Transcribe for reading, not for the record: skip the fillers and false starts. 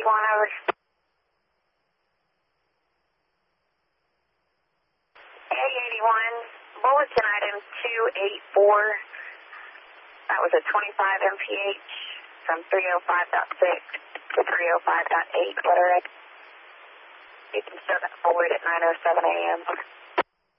over. A81, bulletin item 284. That was a 25 mph from 305.6 to 305.8, letter A. You can start that forward at 9:07 a.m.